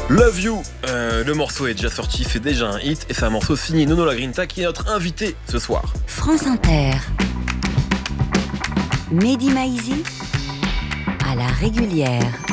Love You, le morceau est déjà sorti, c'est déjà un hit et c'est un morceau signé Nono Lagrinta qui est notre invité ce soir. France Inter. Mehdi Maizi à la régulière.